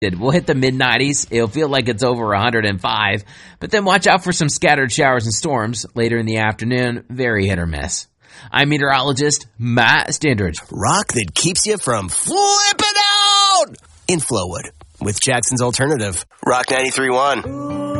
We'll hit the mid-90s. It'll feel like it's over 105. But then watch out for some scattered showers and storms later in the afternoon. Very hit or miss. I'm meteorologist Matt Standridge. Rock that keeps you from flipping out in Flowwood with Jackson's Alternative. Rock 93.1.